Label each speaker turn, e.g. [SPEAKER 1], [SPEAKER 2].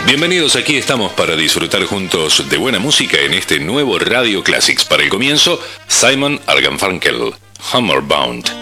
[SPEAKER 1] Bienvenidos, aquí estamos para disfrutar juntos de buena música en este nuevo Radio Classics. Para el comienzo, Simon & Garfunkel, Homeward Bound.